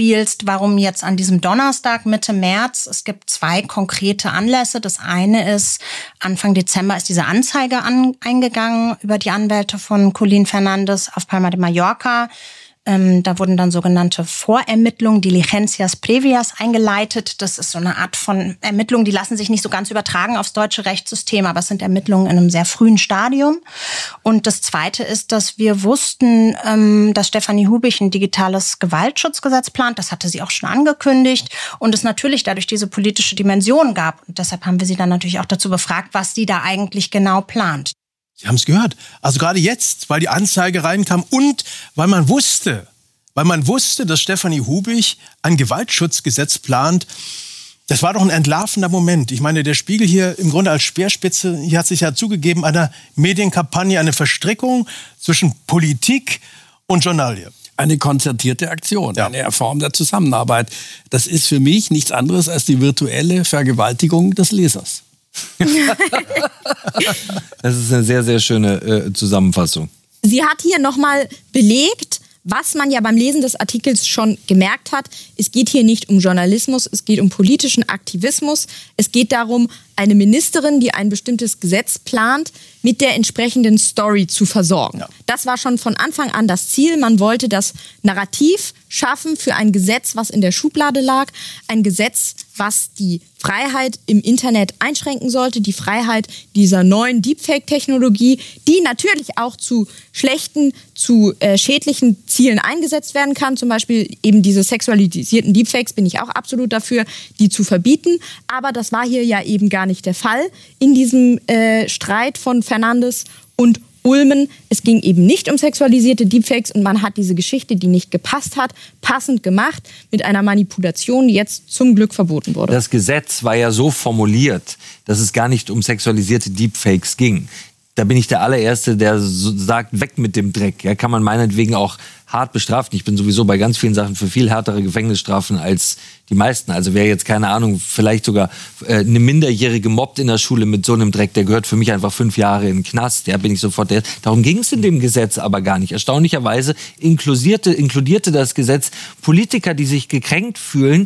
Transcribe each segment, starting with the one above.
anspielst, warum jetzt an diesem Donnerstag Mitte März. Es gibt 2 konkrete Anlässe. Das eine ist, Anfang Dezember ist diese Anzeige eingegangen über die Anwälte von Colin Fernandes auf Palma de Mallorca. Da wurden dann sogenannte Vorermittlungen, Diligencias Previas, eingeleitet. Das ist so eine Art von Ermittlungen, die lassen sich nicht so ganz übertragen aufs deutsche Rechtssystem, aber es sind Ermittlungen in einem sehr frühen Stadium. Und das Zweite ist, dass wir wussten, dass Stefanie Hubich ein digitales Gewaltschutzgesetz plant. Das hatte sie auch schon angekündigt. Und es natürlich dadurch diese politische Dimension gab. Und deshalb haben wir sie dann natürlich auch dazu befragt, was sie da eigentlich genau plant. Sie haben es gehört. Also gerade jetzt, weil die Anzeige reinkam und weil man wusste, dass Stefanie Hubich ein Gewaltschutzgesetz plant. Das war doch ein entlarvender Moment. Ich meine, der Spiegel hier im Grunde als Speerspitze, hier hat sich ja zugegeben, einer Medienkampagne, eine Verstrickung zwischen Politik und Journalie. Eine konzertierte Aktion, eine Form der Zusammenarbeit. Das ist für mich nichts anderes als die virtuelle Vergewaltigung des Lesers. Das ist eine sehr, sehr schöne Zusammenfassung. Sie hat hier nochmal belegt, was man ja beim Lesen des Artikels schon gemerkt hat. Es geht hier nicht um Journalismus, es geht um politischen Aktivismus. Es geht darum, eine Ministerin, die ein bestimmtes Gesetz plant, mit der entsprechenden Story zu versorgen. Ja. Das war schon von Anfang an das Ziel. Man wollte das Narrativ schaffen für ein Gesetz, was in der Schublade lag. Ein Gesetz, was die Freiheit im Internet einschränken sollte. Die Freiheit dieser neuen Deepfake-Technologie, die natürlich auch zu schlechten, zu schädlichen Zielen eingesetzt werden kann. Zum Beispiel eben diese sexualisierten Deepfakes bin ich auch absolut dafür, die zu verbieten. Aber das war hier ja eben gar nicht der Fall in diesem Streit von Fernandes und Ulmen. Es ging eben nicht um sexualisierte Deepfakes und man hat diese Geschichte, die nicht gepasst hat, passend gemacht mit einer Manipulation, die jetzt zum Glück verboten wurde. Das Gesetz war ja so formuliert, dass es gar nicht um sexualisierte Deepfakes ging. Da bin ich der allererste, der sagt, weg mit dem Dreck. Ja, kann man meinetwegen auch hart bestrafen. Ich bin sowieso bei ganz vielen Sachen für viel härtere Gefängnisstrafen als die meisten. Also wer jetzt, keine Ahnung, vielleicht sogar eine Minderjährige mobbt in der Schule mit so einem Dreck, der gehört für mich einfach 5 Jahre in den Knast. Ja, bin ich sofort der. Darum ging es in dem Gesetz aber gar nicht. Erstaunlicherweise inkludierte das Gesetz Politiker, die sich gekränkt fühlen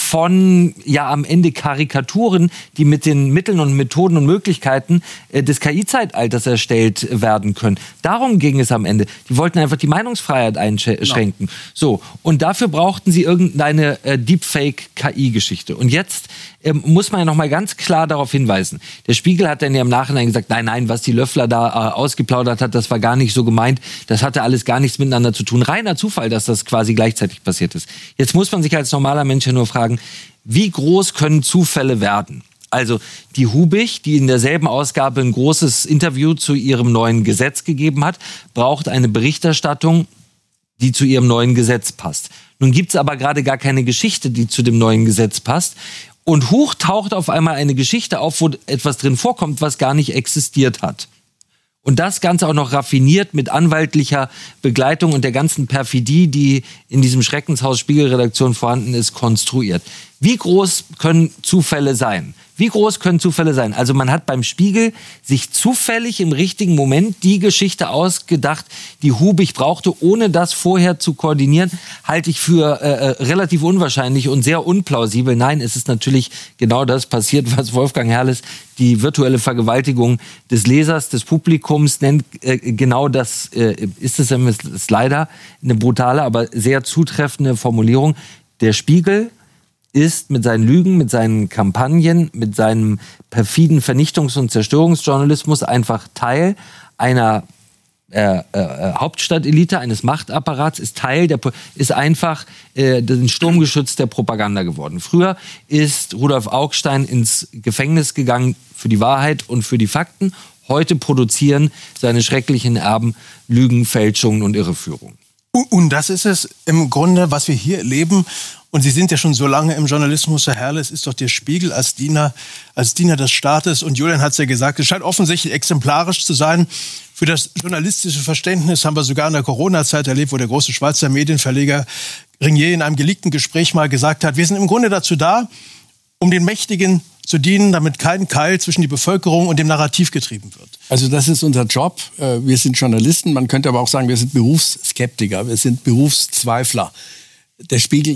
von, ja, am Ende Karikaturen, die mit den Mitteln und Methoden und Möglichkeiten des KI-Zeitalters erstellt werden können. Darum ging es am Ende. Die wollten einfach die Meinungsfreiheit einschränken. No. So, und dafür brauchten sie irgendeine Deepfake-KI-Geschichte. Und jetzt muss man ja noch mal ganz klar darauf hinweisen. Der Spiegel hat dann ja im Nachhinein gesagt, nein, was die Löffler da ausgeplaudert hat, das war gar nicht so gemeint. Das hatte alles gar nichts miteinander zu tun. Reiner Zufall, dass das quasi gleichzeitig passiert ist. Jetzt muss man sich als normaler Mensch ja nur fragen, wie groß können Zufälle werden? Also die Hubich, die in derselben Ausgabe ein großes Interview zu ihrem neuen Gesetz gegeben hat, braucht eine Berichterstattung, die zu ihrem neuen Gesetz passt. Nun gibt's aber gerade gar keine Geschichte, die zu dem neuen Gesetz passt. Und hoch taucht auf einmal eine Geschichte auf, wo etwas drin vorkommt, was gar nicht existiert hat. Und das Ganze auch noch raffiniert mit anwaltlicher Begleitung und der ganzen Perfidie, die in diesem Schreckenshaus Spiegelredaktion vorhanden ist, konstruiert. Wie groß können Zufälle sein? Wie groß können Zufälle sein? Also man hat beim Spiegel sich zufällig im richtigen Moment die Geschichte ausgedacht, die Hubich brauchte, ohne das vorher zu koordinieren, halte ich für relativ unwahrscheinlich und sehr unplausibel. Nein, es ist natürlich genau das passiert, was Wolfgang Herrles die virtuelle Vergewaltigung des Lesers, des Publikums nennt. Genau das ist es. Ist leider eine brutale, aber sehr zutreffende Formulierung. Der Spiegel ist mit seinen Lügen, mit seinen Kampagnen, mit seinem perfiden Vernichtungs- und Zerstörungsjournalismus einfach Teil einer Hauptstadtelite, eines Machtapparats, ist einfach ein Sturmgeschütz der Propaganda geworden. Früher ist Rudolf Augstein ins Gefängnis gegangen für die Wahrheit und für die Fakten. Heute produzieren seine schrecklichen Erben Lügen, Fälschungen und Irreführungen. Und das ist es im Grunde, was wir hier erleben. Und Sie sind ja schon so lange im Journalismus, Herr Herrle, es ist doch der Spiegel als Diener des Staates. Und Julian hat es ja gesagt, es scheint offensichtlich exemplarisch zu sein. Für das journalistische Verständnis haben wir sogar in der Corona-Zeit erlebt, wo der große Schweizer Medienverleger Ringier in einem geleakten Gespräch mal gesagt hat, wir sind im Grunde dazu da, um den Mächtigen zu dienen, damit kein Keil zwischen die Bevölkerung und dem Narrativ getrieben wird. Also das ist unser Job. Wir sind Journalisten. Man könnte aber auch sagen, wir sind Berufsskeptiker, wir sind Berufszweifler. Der Spiegel